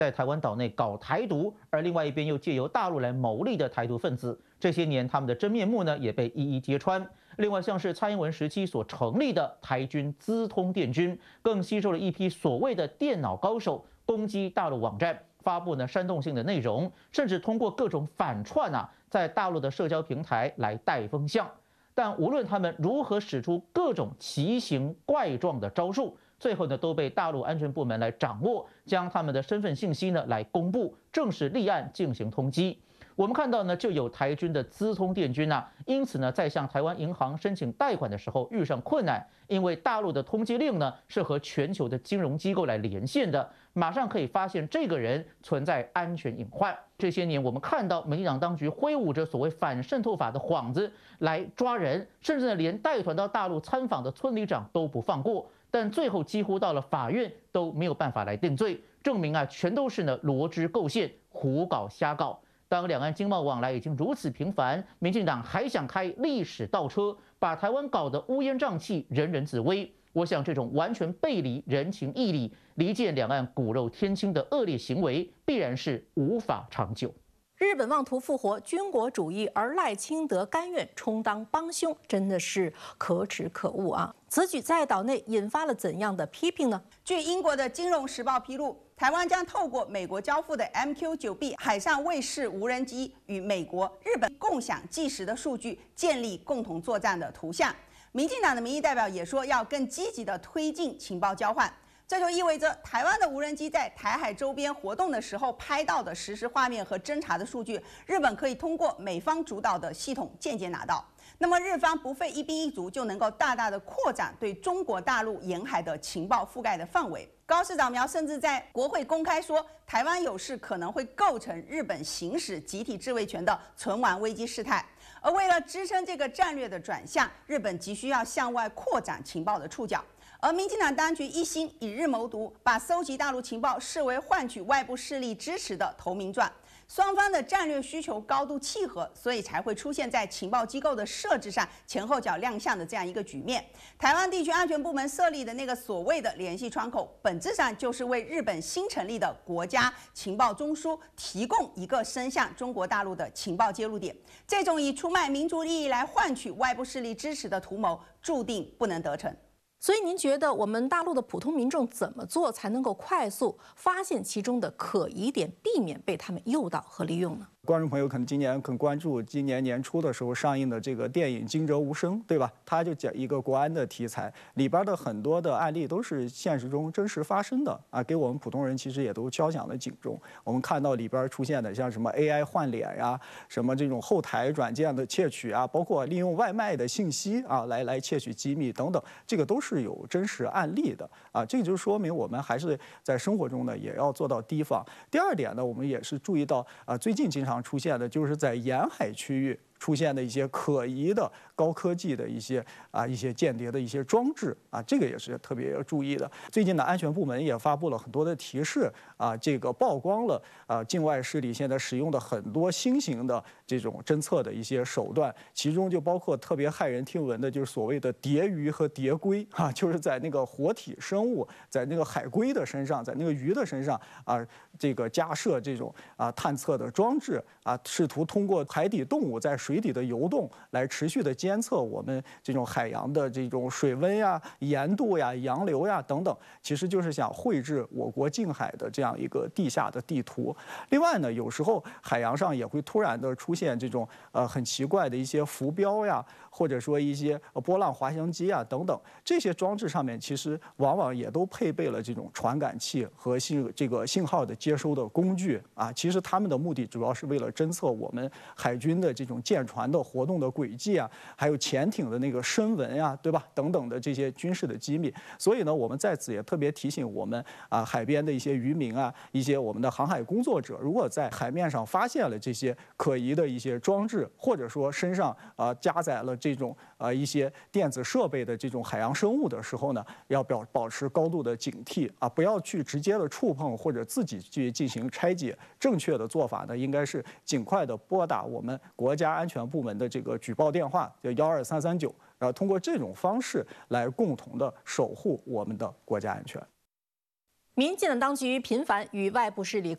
在台湾岛内搞台独，而另外一边又借由大陆来牟利的台独分子，这些年他们的真面目呢也被一一揭穿。另外，像是蔡英文时期所成立的台军资通电军，更吸收了一批所谓的电脑高手，攻击大陆网站，发布呢煽动性的内容，甚至通过各种反串在大陆的社交平台来带风向。但无论他们如何使出各种奇形怪状的招数，最后呢都被大陆安全部门来掌握，将他们的身份信息呢来公布，正式立案进行通缉。我们看到呢，就有台军的资通电军因此呢，在向台湾银行申请贷款的时候遇上困难，因为大陆的通缉令呢是和全球的金融机构来连线的，马上可以发现这个人存在安全隐患。这些年，我们看到民进党当局挥舞着所谓反渗透法的幌子来抓人，甚至呢连带团到大陆参访的村里长都不放过，但最后几乎到了法院都没有办法来定罪，证明全都是呢罗织构陷、胡搞瞎搞。当两岸经贸往来已经如此频繁，民进党还想开历史倒车，把台湾搞得乌烟瘴气、人人自危。我想，这种完全背离人情义理、离间两岸骨肉天亲的恶劣行为，必然是无法长久。 日本妄图复活军国主义，而赖清德甘愿充当帮凶，真的是可耻可恶啊！此举在岛内引发了怎样的批评呢？ 据英国的《金融时报》披露，台湾将透过美国交付的 MQ-9B 海上卫士无人机，与美国、日本共享即时的数据，建立共同作战的图像。民进党的民意代表也说，要更积极地推进情报交换。这就意味着，台湾的无人机在台海周边活动的时候拍到的实时画面和侦查的数据，日本可以通过美方主导的系统间接拿到。那么日方不费一兵一卒就能够大大的扩展对中国大陆沿海的情报覆盖的范围。高市早苗甚至在国会公开说，台湾有事可能会构成日本行使集体自卫权的存亡危机事态。而为了支撑这个战略的转向，日本急需要向外扩展情报的触角。而民进党当局一心以日谋独，把搜集大陆情报视为换取外部势力支持的投名状。双方的战略需求高度契合，所以才会出现在情报机构的设置上前后脚亮相的这样一个局面。台湾地区安全部门设立的那个所谓的联系窗口，本质上就是为日本新成立的国家情报中枢提供一个伸向中国大陆的情报接入点。这种以出卖民族利益来换取外部势力支持的图谋，注定不能得逞。 所以您觉得我们大陆的普通民众怎么做才能够快速发现其中的可疑点，避免被他们诱导和利用呢？ 观众朋友可能今年很关注今年年初的时候上映的这个电影《惊蛰无声》，对吧？它就讲一个国安的题材，里边的很多的案例都是现实中真实发生的啊，给我们普通人其实也都敲响了警钟。我们看到里边出现的像什么 AI 换脸呀，什么这种后台软件的窃取啊，包括利用外卖的信息啊来窃取机密等等，这个都是有真实案例的啊。这个就说明我们还是在生活中呢也要做到提防。第二点呢，我们也是注意到啊，最近经常出现的就是在沿海区域出现的一些可疑的高科技的一些间谍的一些装置啊，这个也是特别要注意的。最近呢，安全部门也发布了很多的提示啊，这个曝光了境外势力现在使用的很多新型的这种侦测的一些手段，其中就包括特别骇人听闻的，就是所谓的蝶鱼和蝶龟啊，就是在那个活体生物，在那个海龟的身上，在那个鱼的身上啊，这个加设这种探测的装置啊，试图通过海底动物在水底的游动来持续的监测我们这种海洋的这种水温呀、盐度呀、洋流呀等等，其实就是想绘制我国近海的这样一个地下的地图。另外呢，有时候海洋上也会突然的出现这种很奇怪的一些浮标呀，或者说一些波浪滑翔机啊等等，这些装置上面其实往往也都配备了这种传感器和这个信号的接收的工具啊。其实他们的目的主要是为了侦测我们海军的这种舰船的活动的轨迹啊，还有潜艇的那个声纹呀，对吧？等等的这些军事的机密。所以呢，我们在此也特别提醒我们海边的一些渔民啊，一些我们的航海工作者，如果在海面上发现了这些可疑的一些装置，或者说身上加载了这种一些电子设备的这种海洋生物的时候呢，要保持高度的警惕啊，不要去直接的触碰或者自己去进行拆解。正确的做法呢，应该是尽快的拨打我们国家安全部门的这个举报电话，叫12339，通过这种方式来共同的守护我们的国家安全。 民进党当局频繁与外部势力